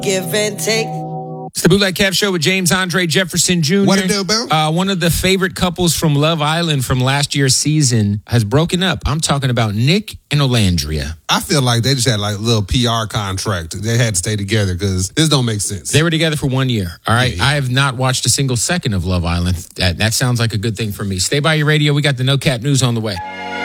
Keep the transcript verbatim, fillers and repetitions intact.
Give and take. It's the Bootleg Kev Show with James Andre Jefferson Junior What it do, Bill? Uh, one of the favorite couples from Love Island from last year's season has broken up. I'm talking about Nick and Olandria. I feel like they just had like a little P R contract. They had to stay together because this don't make sense. They were together for one year. All right. Yeah, yeah. I have not watched a single second of Love Island. That, that sounds like a good thing for me. Stay by your radio. We got the No Cap News on the way.